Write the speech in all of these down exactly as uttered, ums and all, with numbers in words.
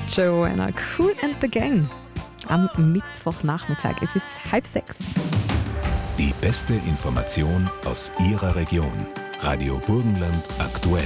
Joanna, Kool and the Gang. Am Mittwochnachmittag. Es ist halb sechs. Die beste Information aus Ihrer Region. Radio Burgenland aktuell.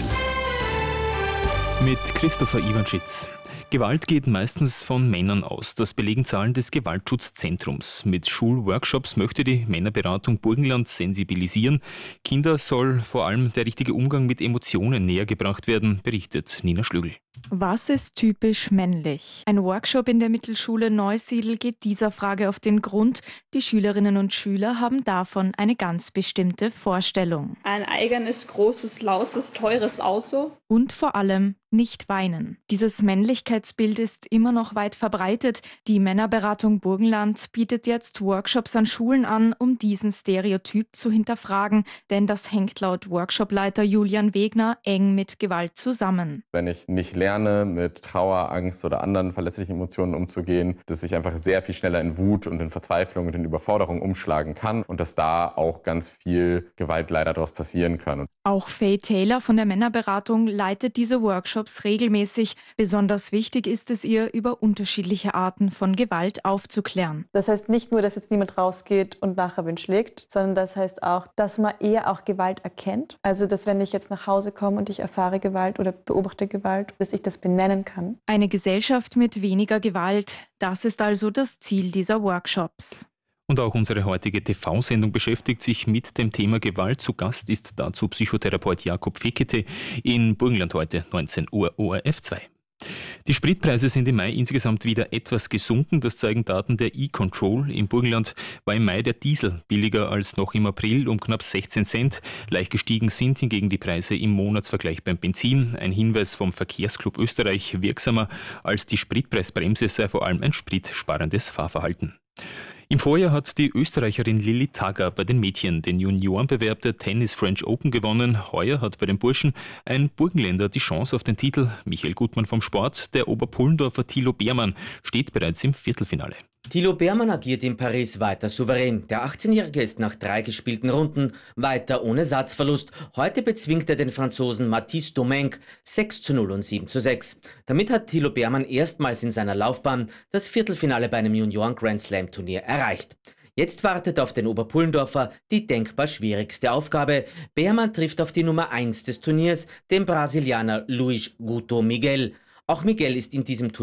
Mit Christopher Iwanschitz. Gewalt geht meistens von Männern aus. Das belegen Zahlen des Gewaltschutzzentrums. Mit Schulworkshops möchte die Männerberatung Burgenland sensibilisieren. Kinder soll vor allem der richtige Umgang mit Emotionen nähergebracht werden, berichtet Nina Schlügel. Was ist typisch männlich? Ein Workshop in der Mittelschule Neusiedl geht dieser Frage auf den Grund. Die Schülerinnen und Schüler haben davon eine ganz bestimmte Vorstellung. Ein eigenes, großes, lautes, teures Auto. Und vor allem nicht weinen. Dieses Männlichkeitsbild ist immer noch weit verbreitet. Die Männerberatung Burgenland bietet jetzt Workshops an Schulen an, um diesen Stereotyp zu hinterfragen. Denn das hängt laut Workshopleiter Julian Wegner eng mit Gewalt zusammen. Wenn ich nicht lerne, mit Trauer, Angst oder anderen verletzlichen Emotionen umzugehen, dass ich einfach sehr viel schneller in Wut und in Verzweiflung und in Überforderung umschlagen kann und dass da auch ganz viel Gewalt leider daraus passieren kann. Auch Faye Taylor von der Männerberatung leitet diese Workshops regelmäßig. Besonders wichtig ist es ihr, über unterschiedliche Arten von Gewalt aufzuklären. Das heißt nicht nur, dass jetzt niemand rausgeht und nachher wen schlägt, sondern das heißt auch, dass man eher auch Gewalt erkennt. Also, dass wenn ich jetzt nach Hause komme und ich erfahre Gewalt oder beobachte Gewalt, dass ich das benennen kann. Eine Gesellschaft mit weniger Gewalt, das ist also das Ziel dieser Workshops. Und auch unsere heutige T V-Sendung beschäftigt sich mit dem Thema Gewalt. Zu Gast ist dazu Psychotherapeut Jakob Fekete in Burgenland heute, neunzehn Uhr, O R F zwei. Die Spritpreise sind im Mai insgesamt wieder etwas gesunken. Das zeigen Daten der E-Control. Im Burgenland war im Mai der Diesel billiger als noch im April um knapp sechzehn Cent. Leicht gestiegen sind hingegen die Preise im Monatsvergleich beim Benzin. Ein Hinweis vom Verkehrsclub Österreich: wirksamer als die Spritpreisbremse sei vor allem ein spritsparendes Fahrverhalten. Im Vorjahr hat die Österreicherin Lilly Tagger bei den Mädchen den Juniorenbewerb der Tennis French Open gewonnen. Heuer hat bei den Burschen ein Burgenländer die Chance auf den Titel. Michael Gutmann vom Sport. Der Oberpullendorfer Thilo Beermann steht bereits im Viertelfinale. Thilo Beermann agiert in Paris weiter souverän. Der achtzehnjährige ist nach drei gespielten Runden weiter ohne Satzverlust. Heute bezwingt er den Franzosen Mathis Domenech sechs zu null und sieben zu sechs. Damit hat Thilo Beermann erstmals in seiner Laufbahn das Viertelfinale bei einem Junioren-Grand-Slam-Turnier erreicht. Jetzt wartet auf den Oberpullendorfer die denkbar schwierigste Aufgabe. Beermann trifft auf die Nummer eins des Turniers, den Brasilianer Luis Guto Miguel. Auch Miguel ist in diesem Turnier